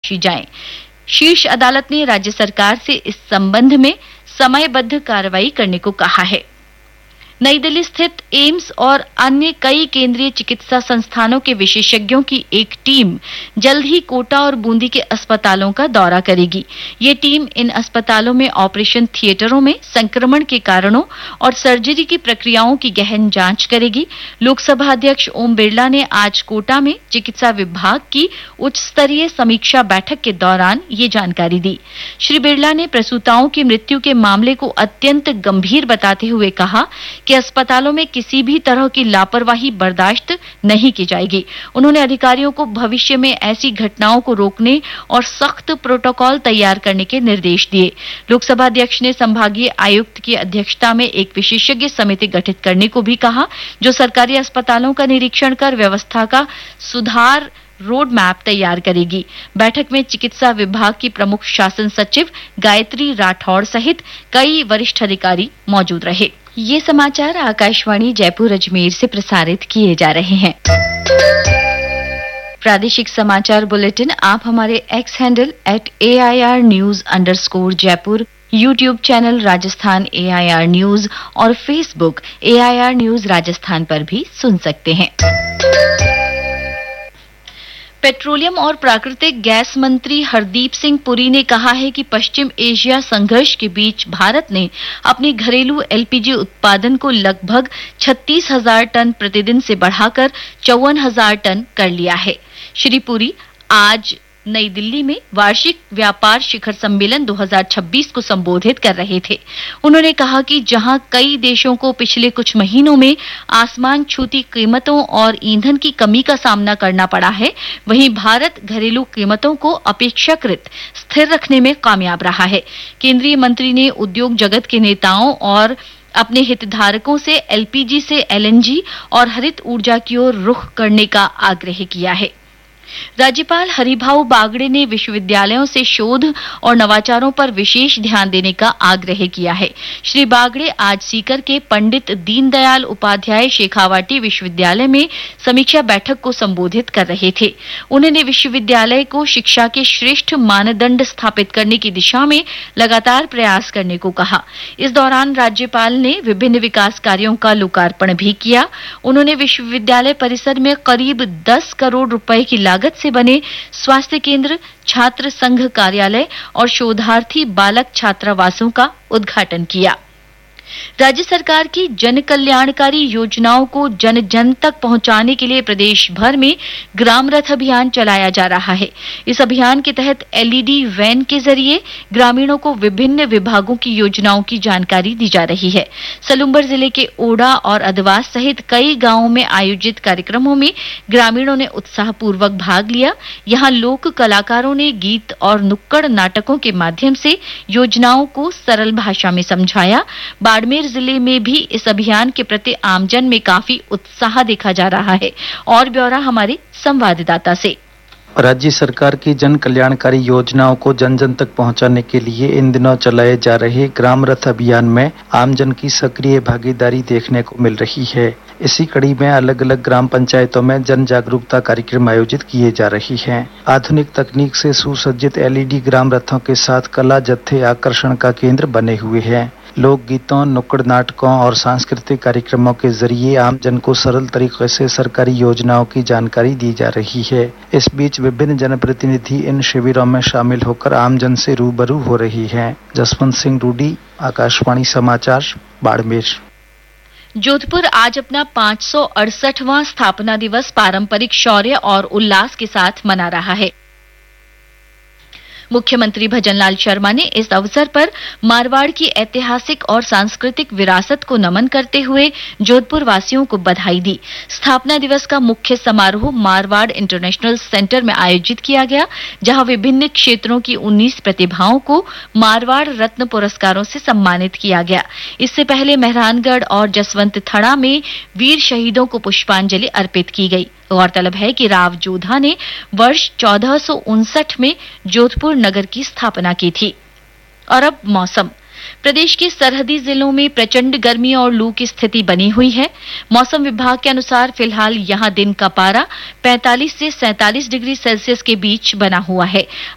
बख्शी जाएं। शीर्ष अदालत ने राज्य सरकार से इस संबंध में समयबद्ध कार्रवाई करने को कहा है। नई दिल्ली स्थित एम्स और अन्य कई केंद्रीय चिकित्सा संस्थानों के विशेषज्ञों की एक टीम जल्द ही कोटा और बूंदी के अस्पतालों का दौरा करेगी। ये टीम इन अस्पतालों में ऑपरेशन थिएटरों में संक्रमण के कारणों और सर्जरी की प्रक्रियाओं की गहन जांच करेगी। लोकसभा अध्यक्ष ओम बिरला ने आज कोटा में चिकित्सा विभाग की उच्च स्तरीय समीक्षा बैठक के दौरान ये जानकारी दी। श्री बिरला ने प्रसूताओं की मृत्यु के मामले को अत्यंत गंभीर बताते हुए कहा कि अस्पतालों में किसी भी तरह की लापरवाही बर्दाश्त नहीं की जाएगी। उन्होंने अधिकारियों को भविष्य में ऐसी घटनाओं को रोकने और सख्त प्रोटोकॉल तैयार करने के निर्देश दिए। लोकसभा अध्यक्ष ने संभागीय आयुक्त की अध्यक्षता में एक विशेषज्ञ समिति गठित करने को भी कहा, जो सरकारी अस्पतालों का निरीक्षण कर व्यवस्था का सुधार रोड मैप तैयार करेगी। बैठक में चिकित्सा विभाग की प्रमुख शासन सचिव गायत्री राठौड़ सहित कई वरिष्ठ अधिकारी मौजूद रहे। ये समाचार आकाशवाणी जयपुर अजमेर से प्रसारित किए जा रहे हैं। प्रादेशिक समाचार बुलेटिन आप हमारे x handle @AIR_News_Jaipur, YouTube channel Rajasthan AIR news और फेसबुक AIR न्यूज राजस्थान पर भी सुन सकते हैं। पेट्रोलियम और प्राकृतिक गैस मंत्री हरदीप सिंह पुरी ने कहा है कि पश्चिम एशिया संघर्ष के बीच भारत ने अपने घरेलू LPG उत्पादन को लगभग 36,000 टन प्रतिदिन से बढ़ाकर 54,000 टन कर लिया है। श्री पुरी आज नई दिल्ली में वार्षिक व्यापार शिखर सम्मेलन 2026 को संबोधित कर रहे थे। उन्होंने कहा कि जहां कई देशों को पिछले कुछ महीनों में आसमान छूती कीमतों और ईंधन की कमी का सामना करना पड़ा है, वहीं भारत घरेलू कीमतों को अपेक्षाकृत स्थिर रखने में कामयाब रहा है। केंद्रीय मंत्री ने उद्योग जगत के नेताओं और अपने हितधारकों से LPG से LNG और हरित ऊर्जा की ओर रुख करने का आग्रह किया है। राज्यपाल हरिभाऊ बागड़े ने विश्वविद्यालयों से शोध और नवाचारों पर विशेष ध्यान देने का आग्रह किया है। श्री बागड़े आज सीकर के पंडित दीनदयाल उपाध्याय शेखावाटी विश्वविद्यालय में समीक्षा बैठक को संबोधित कर रहे थे। उन्होंने विश्वविद्यालय को शिक्षा के श्रेष्ठ मानदंड स्थापित करने की दिशा में लगातार प्रयास करने को कहा। इस दौरान राज्यपाल ने विभिन्न विकास कार्यों का लोकार्पण भी किया। उन्होंने विश्वविद्यालय परिसर में करीब 10 करोड़ रुपए की लागत से बने स्वास्थ्य केंद्र, छात्र संघ कार्यालय और शोधार्थी बालक छात्रावासों का उद्घाटन किया। राज्य सरकार की जन कल्याणकारी योजनाओं को जन जन तक पहुंचाने के लिए प्रदेश भर में ग्राम रथ अभियान चलाया जा रहा है। इस अभियान के तहत LED वैन के जरिए ग्रामीणों को विभिन्न विभागों की योजनाओं की जानकारी दी जा रही है। सलूम्बर जिले के ओडा और अदवास सहित कई गांवों में आयोजित कार्यक्रमों में ग्रामीणों ने उत्साहपूर्वक भाग लिया। यहां लोक कलाकारों ने गीत और नुक्कड़ नाटकों के माध्यम से योजनाओं को सरल भाषा में समझाया। बाड़मेर जिले में भी इस अभियान के प्रति आमजन में काफी उत्साह देखा जा रहा है। और ब्यौरा हमारे संवाददाता से। राज्य सरकार की जन कल्याणकारी योजनाओं को जन जन तक पहुंचाने के लिए इन दिनों चलाए जा रहे ग्राम रथ अभियान में आमजन की सक्रिय भागीदारी देखने को मिल रही है। इसी कड़ी में अलग अलग ग्राम पंचायतों में जन जागरूकता कार्यक्रम आयोजित किए जा रही हैं। आधुनिक तकनीक से सुसज्जित LED ग्राम रथों के साथ कला जत्थे आकर्षण का केंद्र बने हुए हैं। लोक गीतों, नुक्कड़ नाटकों और सांस्कृतिक कार्यक्रमों के जरिए आमजन को सरल तरीके से सरकारी योजनाओं की जानकारी दी जा रही है। इस बीच विभिन्न जनप्रतिनिधि इन शिविरों में शामिल होकर आमजन से रूबरू हो रही हैं। जसवंत सिंह रूडी, आकाशवाणी समाचार, बाड़मेर। जोधपुर आज अपना 568वां स्थापना दिवस पारंपरिक शौर्य और उल्लास के साथ मना रहा है। मुख्यमंत्री भजनलाल शर्मा ने इस अवसर पर मारवाड़ की ऐतिहासिक और सांस्कृतिक विरासत को नमन करते हुए जोधपुर वासियों को बधाई दी। स्थापना दिवस का मुख्य समारोह मारवाड़ इंटरनेशनल सेंटर में आयोजित किया गया, जहां विभिन्न क्षेत्रों की 19 प्रतिभाओं को मारवाड़ रत्न पुरस्कारों से सम्मानित किया गया। इससे पहले मेहरानगढ़ और जसवंत थड़ा में वीर शहीदों को पुष्पांजलि अर्पित की गई। गौरतलब है कि राव जोधा ने वर्ष 1459 में जोधपुर नगर की स्थापना की थी। और अब मौसम। प्रदेश के सरहदी जिलों में प्रचंड गर्मी और लू की स्थिति बनी हुई है। मौसम विभाग के अनुसार फिलहाल यहां दिन का पारा 45 से 47 डिग्री सेल्सियस के बीच बना हुआ है।